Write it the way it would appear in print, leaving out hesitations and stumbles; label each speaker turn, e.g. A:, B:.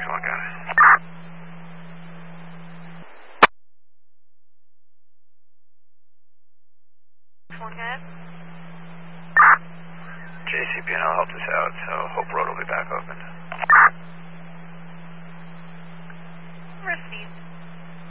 A: Takes one, got it.
B: One good.
A: JCP&L helped us out, so Hope Road will be back over.